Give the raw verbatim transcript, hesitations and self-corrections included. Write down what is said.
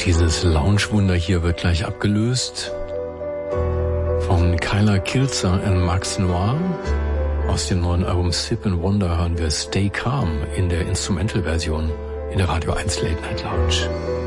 Und dieses Lounge-Wunder hier wird gleich abgelöst von Kyla Kilzer und Max Noir. Aus dem neuen Album Sip and Wonder hören wir Stay Calm in der Instrumental-Version in der Radio eins Late Night Lounge.